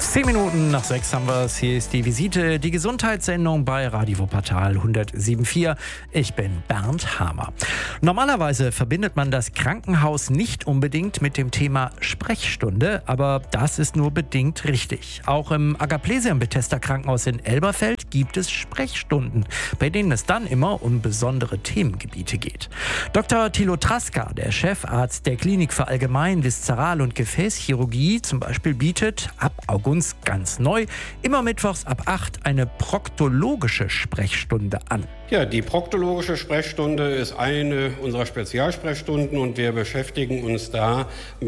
5:10 haben wir es. Hier ist die Visite, die Gesundheitssendung bei Radio Wuppertal 107.4. Ich bin Bernd Hamer. Normalerweise verbindet man das Krankenhaus nicht unbedingt mit dem Thema Sprechstunde, aber das ist nur bedingt richtig. Auch im Agaplesiam-Bethesda-Krankenhaus in Elberfeld gibt es Sprechstunden, bei denen es dann immer um besondere Themengebiete geht. Dr. Thilo Traska, der Chefarzt der Klinik für Allgemein-, Viszeral- und Gefäßchirurgie zum Beispiel, bietet ab August ganz neu immer mittwochs ab 8 eine proktologische Sprechstunde an. Ja, die proktologische Sprechstunde ist eine unserer Spezialsprechstunden und wir beschäftigen uns da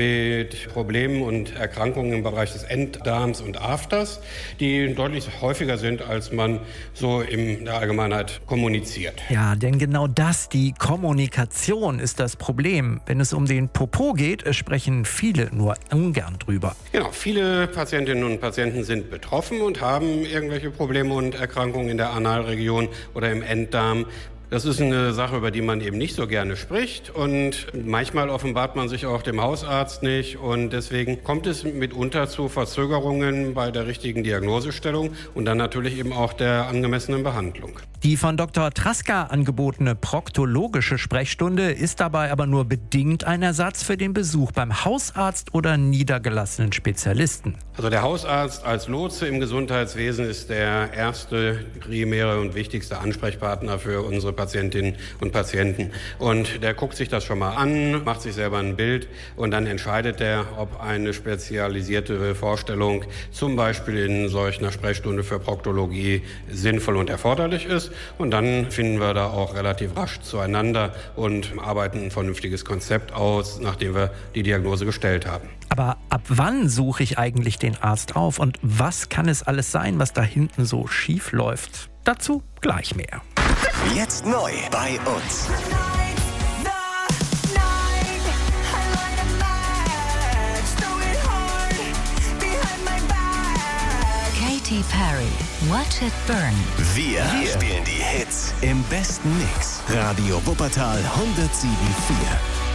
mit Problemen und Erkrankungen im Bereich des Enddarms und Afters, die deutlich häufiger sind, als man so in der Allgemeinheit kommuniziert. Ja, denn genau das, die Kommunikation, ist das Problem. Wenn es um den Popo geht, sprechen viele nur ungern drüber. Genau, viele Patientinnen und Patienten sind betroffen und haben irgendwelche Probleme und Erkrankungen in der Analregion oder im Enddarm. Das ist eine Sache, über die man eben nicht so gerne spricht und manchmal offenbart man sich auch dem Hausarzt nicht und deswegen kommt es mitunter zu Verzögerungen bei der richtigen Diagnosestellung und dann natürlich eben auch der angemessenen Behandlung. Die von Dr. Traska angebotene proktologische Sprechstunde ist dabei aber nur bedingt ein Ersatz für den Besuch beim Hausarzt oder niedergelassenen Spezialisten. Also der Hausarzt als Lotse im Gesundheitswesen ist der erste, primäre und wichtigste Ansprechpartner für unsere Patientinnen und Patienten. Und der guckt sich das schon mal an, macht sich selber ein Bild und dann entscheidet er, ob eine spezialisierte Vorstellung zum Beispiel in solch einer Sprechstunde für Proktologie sinnvoll und erforderlich ist. Und dann finden wir da auch relativ rasch zueinander und arbeiten ein vernünftiges Konzept aus, nachdem wir die Diagnose gestellt haben. Aber ab wann suche ich eigentlich den Arzt auf und was kann es alles sein, was da hinten so schief läuft? Dazu gleich mehr. Jetzt neu bei uns. Katy Perry, Watch It Burn. Wir spielen die Hits im besten Mix. Radio Wuppertal 107.4.